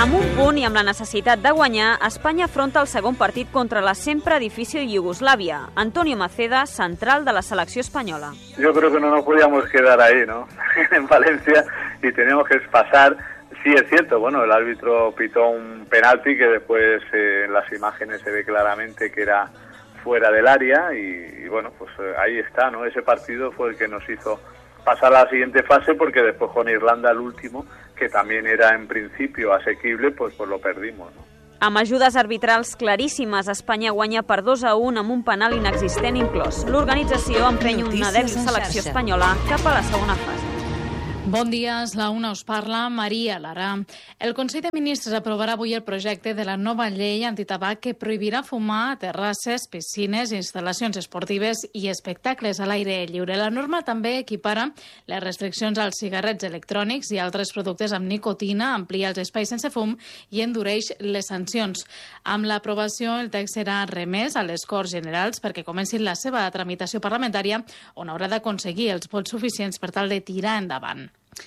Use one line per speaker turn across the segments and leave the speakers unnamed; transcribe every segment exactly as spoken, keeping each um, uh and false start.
Amb un punt i amb la necessitat de guanyar, Espanya afronta el segon partit contra la sempre difícil Iugoslàvia. Antonio Maceda, central de la selecció espanyola.
Yo creo que no nos podíamos quedar ahí, ¿no? En Valencia, y teníamos que pasar. Sí, es cierto, bueno, el árbitro pitó un penalti que después eh, en las imágenes se ve claramente que era fuera del área y, y bueno, pues eh, ahí está, ¿no? Ese partido fue el que nos hizo pasar a la siguiente fase, porque después con Irlanda, el último, que también era en principio asequible, pues, pues lo perdimos, ¿no?
Amb ajudes arbitrals claríssimes, Espanya guanya per dos a un amb un penal inexistent inclòs. L'organització empeny una dèbil selecció espanyola cap a la segona fase.
Bon dia, és la una, us parla Maria Lara. El Consell de Ministres aprovarà avui el projecte de la nova llei antitabac que prohibirà fumar a terrasses, piscines, instal·lacions esportives i espectacles a l'aire lliure. La norma també equipara les restriccions als cigarrets electrònics i altres productes amb nicotina, amplia els espais sense fum i endureix les sancions. Amb l'aprovació, el text serà remès a les Corts Generals perquè comenci la seva tramitació parlamentària, on haurà d'aconseguir els vots suficients per tal de tirar endavant.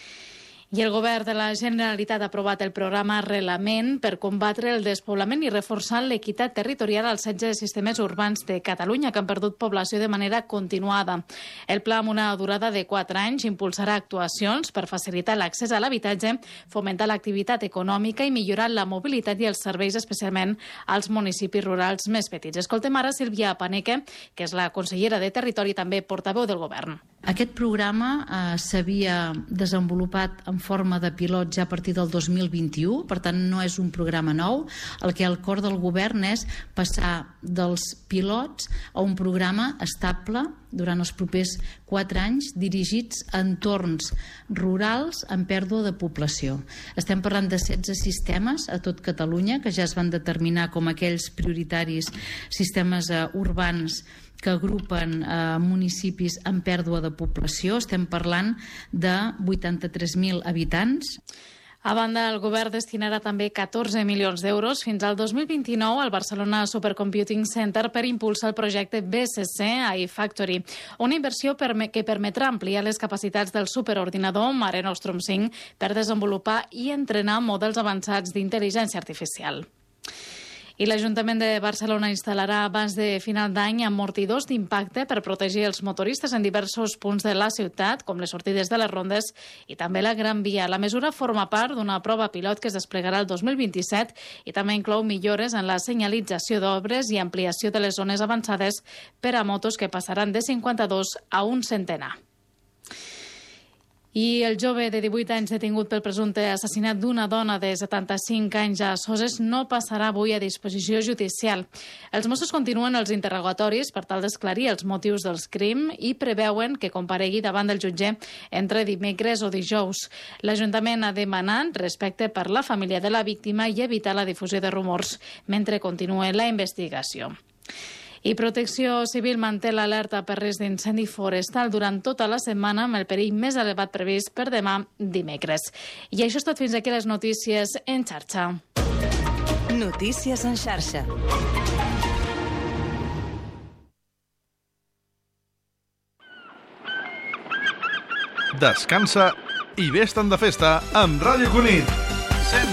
I el govern de la Generalitat ha aprovat el programa Arrelament per combatre el despoblament i reforçar l'equitat territorial als setze sistemes urbans de Catalunya que han perdut població de manera continuada. El pla, amb una durada de quatre anys, impulsarà actuacions per facilitar l'accés a l'habitatge, fomentar l'activitat econòmica i millorar la mobilitat i els serveis, especialment als municipis rurals més petits. Escoltem ara Sílvia Paneque, que és la consellera de Territori i també portaveu del govern.
Aquest programa eh, s'havia desenvolupat en forma de pilot ja a partir del dos mil vint-i-u, per tant no és un programa nou. El que el cor del govern és passar dels pilots a un programa estable durant els propers quatre anys dirigits a entorns rurals amb pèrdua de població. Estem parlant de setze sistemes a tot Catalunya que ja es van determinar com aquells prioritaris sistemes eh, urbans que agrupen eh, municipis amb pèrdua de població. Estem parlant de vuitanta-tres mil habitants.
A banda, el govern destinarà també catorze milions d'euros fins al dos mil vint-i-nou al Barcelona Supercomputing Center per impulsar el projecte B C C iFactory, una inversió que permetrà ampliar les capacitats del superordinador Mare Nostrum cinc per desenvolupar i entrenar models avançats d'intel·ligència artificial. I l'Ajuntament de Barcelona instal·larà abans de final d'any amortidors d'impacte per protegir els motoristes en diversos punts de la ciutat, com les sortides de les rondes i també la Gran Via. La mesura forma part d'una prova pilot que es desplegarà el dos mil vint-i-set i també inclou millores en la senyalització d'obres i ampliació de les zones avançades per a motos que passaran de cinquanta-dos a un centenar. I el jove de divuit anys detingut pel presumpte assassinat d'una dona de setanta-cinc anys a Soses no passarà avui a disposició judicial. Els Mossos continuen els interrogatoris per tal d'esclarir els motius dels crims i preveuen que comparegui davant del jutge entre dimecres o dijous. L'Ajuntament ha demanat respecte per la família de la víctima i evitar la difusió de rumors mentre continua la investigació. I Protecció Civil manté l'alerta per risc d'incendi forestal durant tota la setmana amb el perill més elevat previst per demà dimecres. I això és tot, fins aquí les notícies en xarxa.
Notícies en xarxa.
Descansa i vés-te'n de festa amb Ràdio Cunit.